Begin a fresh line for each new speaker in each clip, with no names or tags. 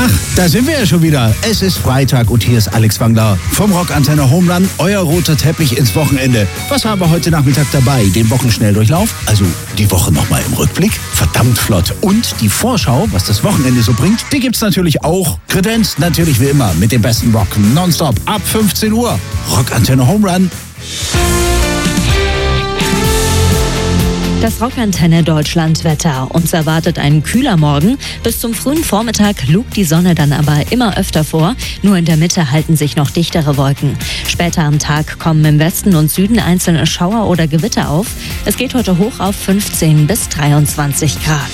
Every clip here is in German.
Ach, da sind wir ja schon wieder. Es ist Freitag und hier ist Alex Wangler vom Rockantenne Home Run, euer roter Teppich ins Wochenende. Was haben wir heute Nachmittag dabei? Den Wochenschnelldurchlauf, also die Woche nochmal im Rückblick, verdammt flott. Und die Vorschau, was das Wochenende so bringt, die gibt's natürlich auch. Kredenzt natürlich wie immer mit dem besten Rock nonstop ab 15 Uhr. Rockantenne Home Run.
Das Rockantenne Deutschland-Wetter. Uns erwartet ein kühler Morgen. Bis zum frühen Vormittag lugt die Sonne dann aber immer öfter vor. Nur in der Mitte halten sich noch dichtere Wolken. Später am Tag kommen im Westen und Süden einzelne Schauer oder Gewitter auf. Es geht heute hoch auf 15 bis 23 Grad.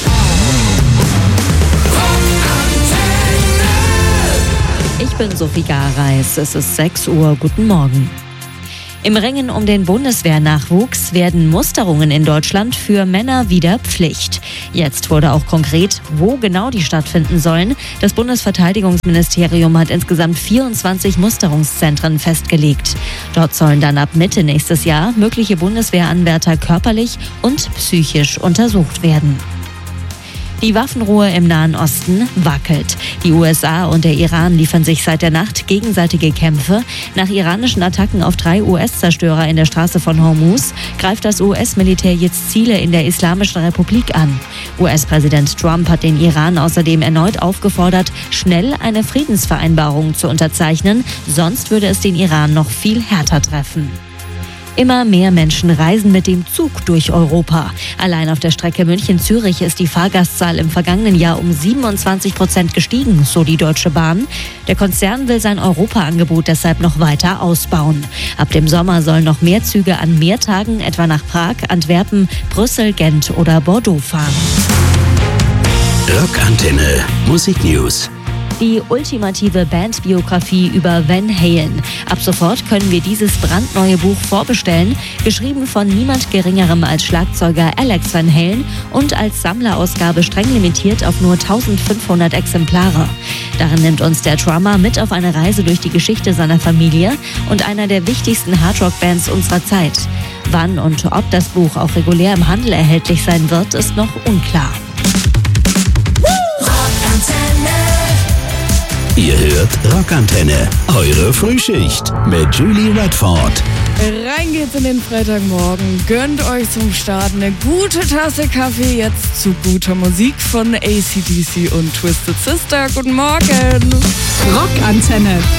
Ich bin Sophie Gareis. Es ist 6 Uhr. Guten Morgen. Im Ringen um den Bundeswehrnachwuchs werden Musterungen in Deutschland für Männer wieder Pflicht. Jetzt wurde auch konkret, wo genau die stattfinden sollen. Das Bundesverteidigungsministerium hat insgesamt 24 Musterungszentren festgelegt. Dort sollen dann ab Mitte nächstes Jahr mögliche Bundeswehranwärter körperlich und psychisch untersucht werden. Die Waffenruhe im Nahen Osten wackelt. Die USA und der Iran liefern sich seit der Nacht gegenseitige Kämpfe. Nach iranischen Attacken auf 3 US-Zerstörer in der Straße von Hormuz greift das US-Militär jetzt Ziele in der Islamischen Republik an. US-Präsident Trump hat den Iran außerdem erneut aufgefordert, schnell eine Friedensvereinbarung zu unterzeichnen, sonst würde es den Iran noch viel härter treffen. Immer mehr Menschen reisen mit dem Zug durch Europa. Allein auf der Strecke München-Zürich ist die Fahrgastzahl im vergangenen Jahr um 27% gestiegen, so die Deutsche Bahn. Der Konzern will sein Europa-Angebot deshalb noch weiter ausbauen. Ab dem Sommer sollen noch mehr Züge an mehr Tagen, etwa nach Prag, Antwerpen, Brüssel, Gent oder Bordeaux fahren.
Rockantenne Musiknews.
Die ultimative Bandbiografie über Van Halen. Ab sofort können wir dieses brandneue Buch vorbestellen, geschrieben von niemand Geringerem als Schlagzeuger Alex Van Halen und als Sammlerausgabe streng limitiert auf nur 1500 Exemplare. Darin nimmt uns der Drummer mit auf eine Reise durch die Geschichte seiner Familie und einer der wichtigsten Hardrock-Bands unserer Zeit. Wann und ob das Buch auch regulär im Handel erhältlich sein wird, ist noch unklar.
Ihr hört Rockantenne, eure Frühschicht mit Julie Redford.
Rein geht's in den Freitagmorgen. Gönnt euch zum Start eine gute Tasse Kaffee jetzt zu guter Musik von AC/DC und Twisted Sister. Guten Morgen.
Rockantenne.